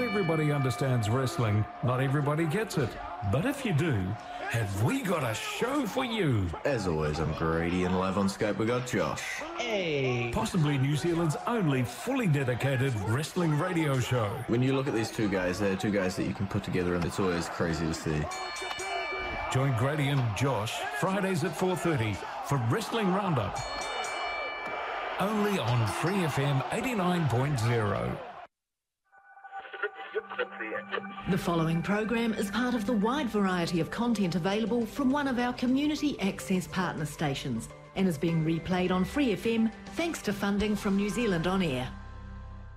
everybody understands wrestling, not everybody gets it. But if you do, have we got a show for you? As always, I'm Grady, and live on Skype we got Josh. Hey! Possibly New Zealand's only fully dedicated wrestling radio show. When you look at these two guys, they're two guys that you can put together, and it's always crazy to see. Join Grady and Josh Fridays at 4:30 for Wrestling Roundup. Only on Free FM 89.0. The following program is part of the wide variety of content available from one of our community access partner stations and is being replayed on Free FM thanks to funding from New Zealand On Air.